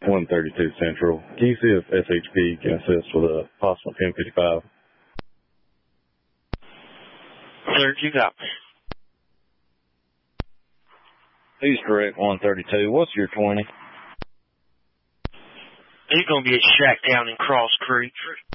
132 Central. Can you see if SHP can assist with a possible 1055? Sir, you got me. He's correct, 132. What's your 20? He's going to be at Shack down in Cross Creek.